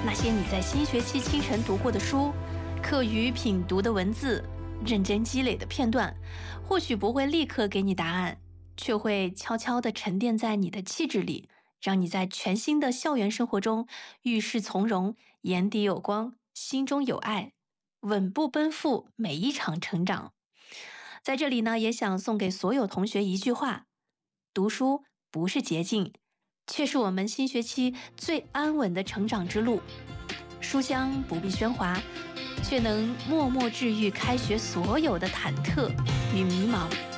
那些你在新学期清晨读过的书，课余品读的文字，认真积累的片段，或许不会立刻给你答案，却会悄悄地沉淀在你的气质里，让你在全新的校园生活中遇事从容，眼底有光，心中有爱，稳步奔赴每一场成长。在这里呢，也想送给所有同学一句话：读书不是捷径，却是我们新学期最安稳的成长之路。书香不必喧哗，却能默默治愈开学所有的忐忑与迷茫。